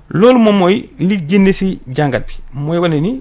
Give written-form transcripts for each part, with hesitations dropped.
loolu moom mooy li génne si jàngat bi mooy wane ni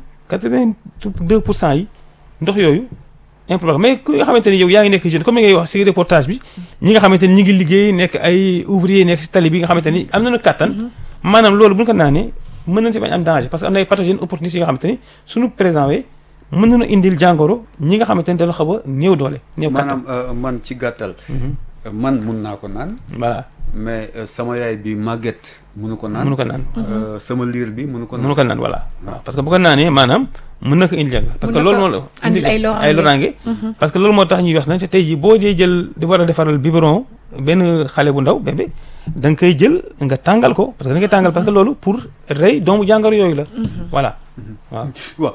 82% yi ndox yooyu improbable mais ku nga xamante ni yow yaa ngi nekk jeune comme ni ngay wax si reportage bi ñi nga xamante ni ñi ngi liggéey nekk ay ouvrier nekk si tali bi nga xamante ni am nañu kàttan maanaam loolu bu ñu ko naanee mën nañ si bañ am danger parce que am na ay pathogènes opportunistes yi nga xamante ni suñu présent wee mën nañu indil jàngoro ñi nga xamante ni dañu xaw a néew doole néew kàttan maanaam man ci gàttal man mun naa ko naan voilà mais sama yaay bi màgget mënu ko naan sama liir bi mënu ko naan voilà waaw parce que bu ko naanee maanaam mën na ko indi jàng parce que loolu moo andi ay loraange parce que loolu moo tax ñuy wax nañ te tey jii boo dee jël di war a defaral biberon benn xale bu ndaw bébé da nga koy jël nga tàngal ko parce que da nga tàngal parce que loolu pour rey doomu jàngoro yooyu la voilà waaw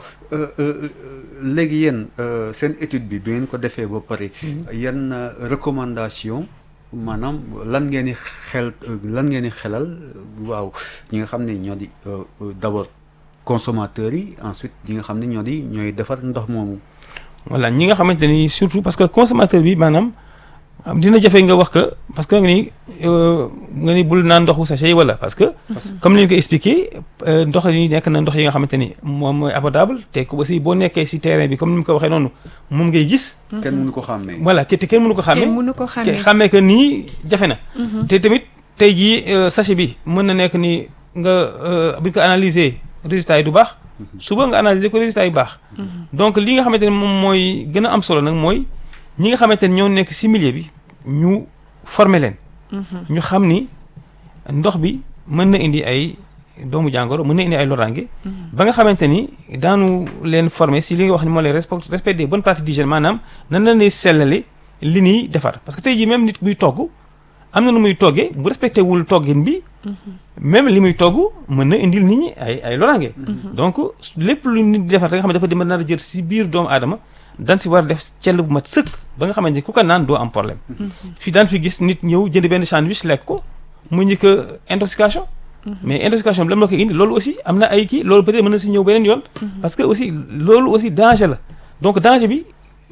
léegi yéen seen étude bi ngeen ko defee ba pare yan recommandation maanaam lan ngeen di xelal waaw ñi nga xam ne ñoo di d'abord consommateurs yi ensuite ñi nga xam ne ñooy defar ndox moomu. voilà ñi nga xamante ni surtout parce que consommateur bi maanaam dina jafe nga wax que parce que nga ni bul naan ndoxu sachet yi wala parce que comme ni ñu ko expliqué ndox yi nekk na ndox yi nga xamante ni moom mooy abordable te aussi boo nekkee si terrain bi comme ni mu ko waxee noonu moom ngay gis. kenn mënu ko xàmmee. voilà te kenn mënu ko xàmmee. xàmmee que nii jafe na. te tamit tey jii sachet bi mën na nekk ni nga bu ñu ko analyser résultat yi du baax. suba nga analyser ko résultat yi baax. donc li nga xamante ni moom mooy gën a am solo nag mooy. ñi nga xamante ne ñoo nekk ci milieu bi ñu former leen. ñu xam ni ndox bi mën na indi ay doomu jàngoro mën na indi ay loraange. ba nga xamante ni daanu leen former ci li nga wax ni moo lay respect des bonnes pratiques d'hygiène maanaam nan la ñuy sellale li ñuy defar parce que tey jii même nit buy togg am na nu muy toggee bu respecté wul toggin bi. même li muy togg mën na indil nit ñi ay loraange. donc lépp lu nit di defar da nga xam ne dafa dem nar a jël ci biir doomu aadama. daan si war a def cell bu mat sëkk ba nga xamante ni ku ko naan doo am problème fii daan fi gis nit ñëw jënd benn sandwich lekk ko mu ñu ko intoxication mais intoxication bi lam la ko indi loolu aussi am na ay kii loolu peut-être mën na si ñëw beneen yoon parce que aussi loolu aussi danger la donc danger bi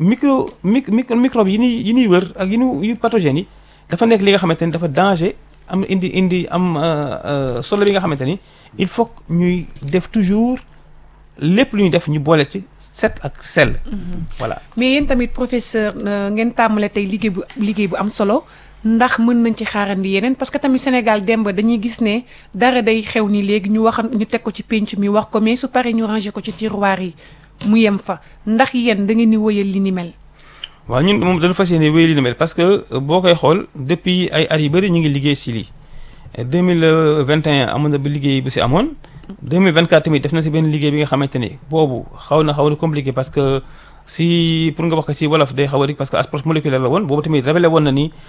microbe yi ñuy wër ak yu pathogènes yi dafa nekk li nga xamante ni dafa danger am indi solo bi nga xamante ni il faut ñuy def toujours lépp lu ñuy def ñu boole ci set ak sell. voilà mais yéen tamit professeur ngeen tàmmale tey liggéey bu am solo ndax mën nañ ci xaarandi yeneen parce que tamit Sénégal demb dañuy gis ne dara day xew ni léegi ñu teg ko ci pénc mi wax ko mais su paree ñu ranger ko ci tiroir yi mu yem fa ndax yéen da ngeen di wëyal li ni mel. waaw ñun moom dañu fas yéene wëyal li ni mel parce que boo koy xool depuis ay at yu bëri ñu ngi liggéey si lii 2021 amoon na bi liggéey bu si amoon. 2024 tamit def na si benn liggéey bi nga xamante ni boobu xaw na compliqué parce que si pour nga wax ko si wolof day xaw a parce que approche moléculaire la woon boobu tamit révélé woon na ni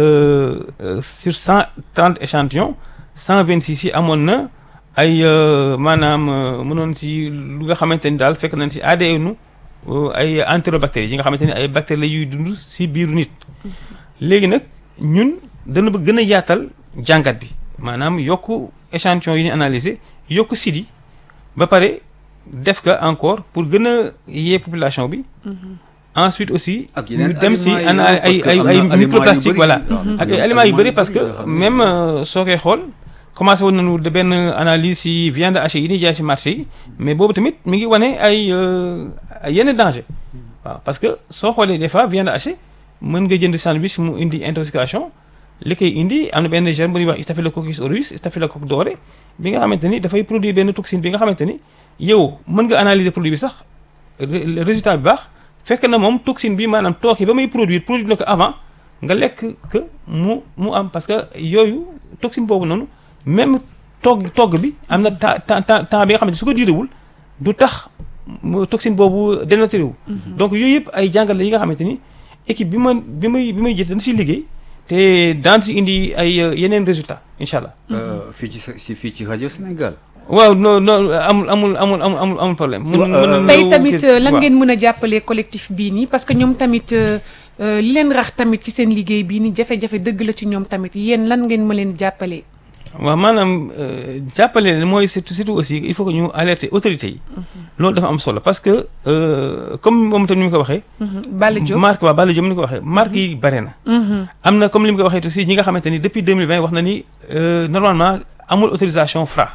sur 130 échantillons 126 yi amoon na ay maanaam mënoon si lu nga xamante ni daal fekk nañ si ADN ay entérobactéries yi nga xamante ni ay bactéries la yuy dund si biiru nit. léegi nag ñun dana bëgg gën a yaatal jàngat bi maanaam yokk échantillons yi ñu analysé. yokk sidi ba pare def ko encore pour gën a yee population bi. ensuite aussi. ak ñu dem si ay microplastique voilà. ak ay aliments yu bëri parce que même soo koy xool commencé woon nañu de benn analyse si viande hachée yi ñuy jaay si marché yi mais boobu tamit mi ngi wane ay yenn danger waaw parce que soo xoolee des fois viande hachée mën nga jënd sandwich mu indi intoxication li koy indi am na benn germe bu ñuy wax Staphylococcus aureus Staphylocoque doré bi nga xamante ni dafay produire benn toxine bi nga xamante ni yow mën nga analyser produit bi sax résultat bi baax fekk na moom toxine bi maanaam tooke ba muy produire na ko avant nga lekk que mu am parce que yooyu toxine boobu noonu même togg bi am na temps bi nga xamante ni su ko diirewul du tax toxine boobu dénaturé wu. donc yooyu yëpp ay jàngal la yi nga xamante ni équipe bi may jël dañ siy liggéey. te daan si indi ay yeneen résultats incha allah. fii ci rajo Sénégal. waaw non amul problème. tey tamit lan ngeen mën a jàppale collectif bii nii parce que ñoom tamit li leen rax tamit ci seen liggéey bii nii jafe-jafe dëgg la ci ñoom tamit yéen lan ngeen ma leen jàppale. waaw maanaam jàppale leen mooy surtout aussi il faut que ñu alerter autorités yi. loolu dafa am solo parce que comme moom itam ni mu ko waxee. Balla Diop Balla Diop ni mu ko waxee marque yi bare na. am na comme li mu ko waxee aussi ñi nga xamante ni depuis 2020 wax na ni normalement amul autorisation Fra.